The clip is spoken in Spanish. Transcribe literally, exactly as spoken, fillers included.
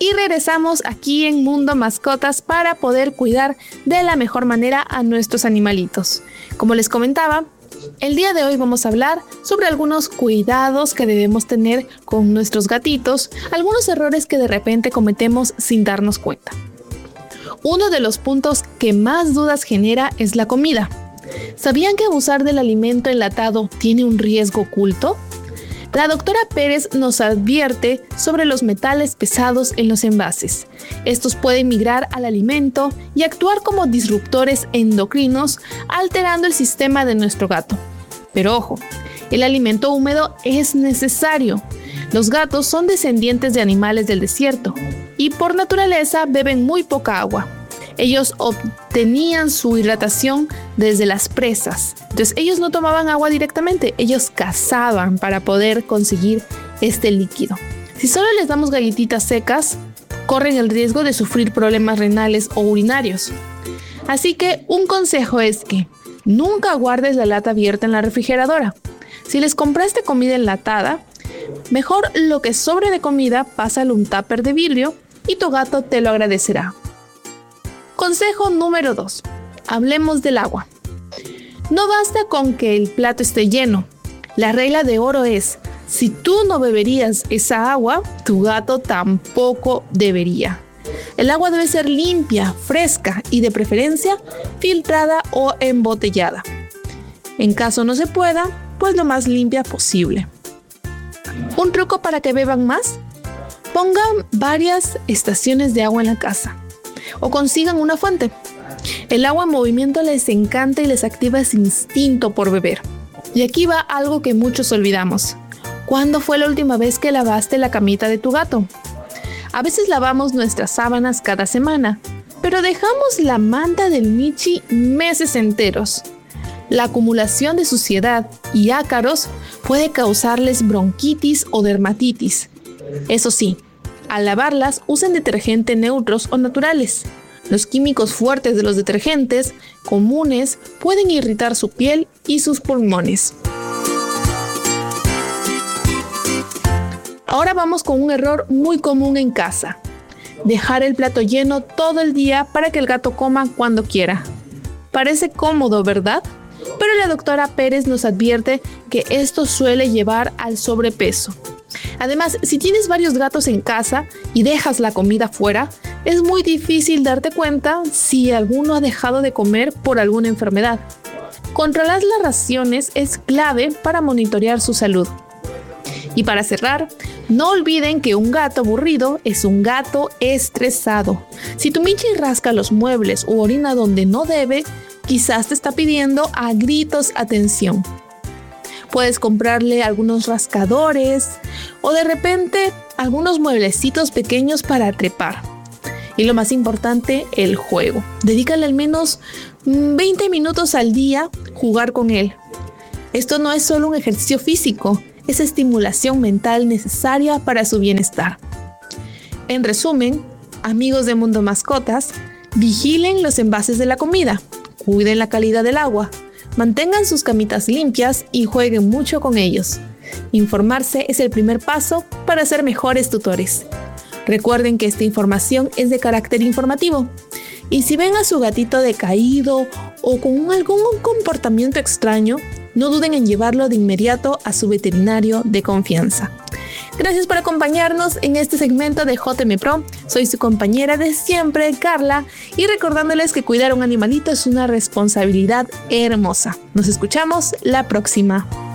y regresamos aquí en Mundo Mascotas para poder cuidar de la mejor manera a nuestros animalitos. Como les comentaba, el día de hoy vamos a hablar sobre algunos cuidados que debemos tener con nuestros gatitos, algunos errores que de repente cometemos sin darnos cuenta. Uno de los puntos que más dudas genera es la comida. ¿Sabían que abusar del alimento enlatado tiene un riesgo oculto? La doctora Pérez nos advierte sobre los metales pesados en los envases. Estos pueden migrar al alimento y actuar como disruptores endocrinos, alterando el sistema de nuestro gato. Pero ojo, el alimento húmedo es necesario. Los gatos son descendientes de animales del desierto y por naturaleza beben muy poca agua. Ellos obtenían su hidratación desde las presas. Entonces ellos no tomaban agua directamente, ellos cazaban para poder conseguir este líquido. Si solo les damos galletitas secas, corren el riesgo de sufrir problemas renales o urinarios. Así que un consejo es que nunca guardes la lata abierta en la refrigeradora. Si les compraste comida enlatada, mejor lo que sobre de comida pásalo a un tupper de vidrio y tu gato te lo agradecerá. Consejo número dos. Hablemos del agua. No basta con que el plato esté lleno. La regla de oro es, si tú no beberías esa agua, tu gato tampoco debería. El agua debe ser limpia, fresca y de preferencia filtrada o embotellada. En caso no se pueda, pues lo más limpia posible. Un truco para que beban más: pongan varias estaciones de agua en la casa o consigan una fuente. El agua en movimiento les encanta y les activa ese instinto por beber. Y aquí va algo que muchos olvidamos. ¿Cuándo fue la última vez que lavaste la camita de tu gato? A veces lavamos nuestras sábanas cada semana, pero dejamos la manta del Michi meses enteros. La acumulación de suciedad y ácaros puede causarles bronquitis o dermatitis. Eso sí, al lavarlas, usen detergentes neutros o naturales. Los químicos fuertes de los detergentes comunes pueden irritar su piel y sus pulmones. Ahora vamos con un error muy común en casa: dejar el plato lleno todo el día para que el gato coma cuando quiera. Parece cómodo, ¿verdad? Pero la doctora Pérez nos advierte que esto suele llevar al sobrepeso. Además, si tienes varios gatos en casa y dejas la comida fuera, es muy difícil darte cuenta si alguno ha dejado de comer por alguna enfermedad. Controlar las raciones es clave para monitorear su salud. Y para cerrar, no olviden que un gato aburrido es un gato estresado. Si tu Michi rasca los muebles o orina donde no debe, quizás te está pidiendo a gritos atención. Puedes comprarle algunos rascadores o de repente algunos mueblecitos pequeños para trepar. Y lo más importante, el juego. Dedícale al menos veinte minutos al día jugar con él. Esto no es solo un ejercicio físico, es estimulación mental necesaria para su bienestar. En resumen, amigos de Mundo Mascotas, vigilen los envases de la comida, cuiden la calidad del agua, mantengan sus camitas limpias y jueguen mucho con ellos. Informarse es el primer paso para ser mejores tutores. Recuerden que esta información es de carácter informativo. Y si ven a su gatito decaído o con algún comportamiento extraño, no duden en llevarlo de inmediato a su veterinario de confianza. Gracias por acompañarnos en este segmento de J M Pro. Soy su compañera de siempre, Carla, y recordándoles que cuidar a un animalito es una responsabilidad hermosa. Nos escuchamos la próxima.